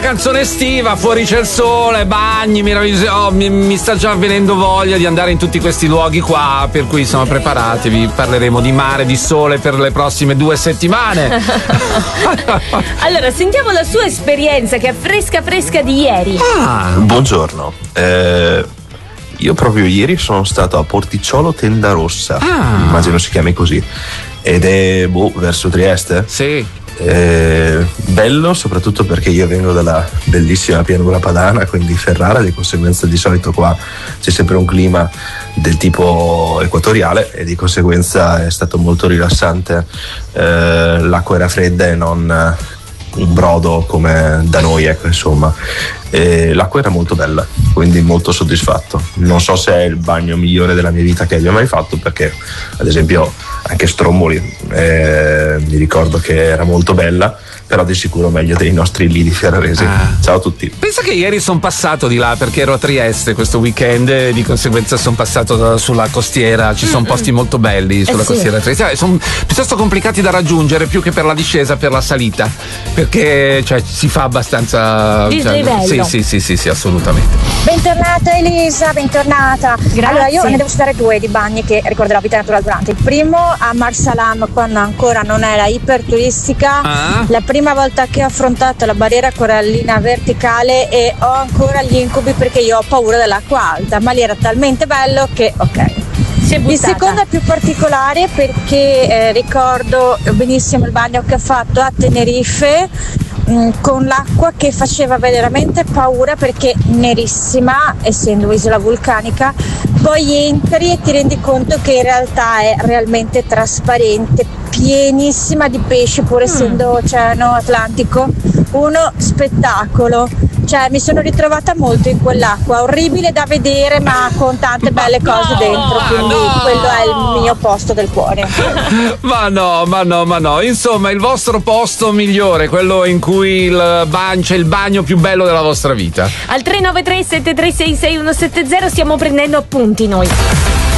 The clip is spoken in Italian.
canzone estiva, fuori c'è il sole, bagni meravigliosi. Mi sta già venendo voglia di andare in tutti questi luoghi qua, per cui insomma preparatevi, parleremo di mare, di sole per le prossime 2 settimane. Allora, sentiamo la sua esperienza che è fresca di ieri. Buongiorno. Io proprio ieri sono stato a Porticciolo Tenda Rossa, immagino si chiami così, ed è verso Trieste. Sì. Bello soprattutto perché io vengo dalla bellissima pianura padana, quindi Ferrara, di conseguenza di solito qua c'è sempre un clima del tipo equatoriale e di conseguenza è stato molto rilassante. L'acqua era fredda e non un brodo come da noi, ecco, insomma. L'acqua era molto bella, quindi molto soddisfatto. Non so se è il bagno migliore della mia vita che abbia mai fatto, perché ad esempio anche Stromboli mi ricordo che era molto bella, però di sicuro meglio dei nostri lidi ferraresi. Ciao a tutti. Pensa che ieri sono passato di là perché ero a Trieste questo weekend e di conseguenza sono passato sulla costiera. Ci sono posti molto belli sulla costiera Trieste. Sono piuttosto complicati da raggiungere, più che per la discesa, per la salita, perché cioè si fa abbastanza sì, assolutamente. Bentornata Elisa, bentornata. Grazie. Allora io ne devo citare 2 di bagni che ricorderò vita natural durante. Il primo a Marsalam, quando ancora non era iperturistica, la prima volta che ho affrontato la barriera corallina verticale e ho ancora gli incubi perché io ho paura dell'acqua alta, ma lì era talmente bello che il secondo è più particolare perché ricordo benissimo il bagno che ho fatto a Tenerife con l'acqua che faceva veramente paura perché nerissima, essendo isola vulcanica. Poi entri e ti rendi conto che in realtà è realmente trasparente, pienissima di pesci pur essendo oceano Atlantico. Uno spettacolo, cioè mi sono ritrovata molto in quell'acqua, orribile da vedere ma con tante belle cose dentro, quindi quello è il mio posto del cuore. Ma no, insomma il vostro posto migliore, quello in cui c'è il bagno più bello della vostra vita. Al 393 736 6170 stiamo prendendo appunti noi.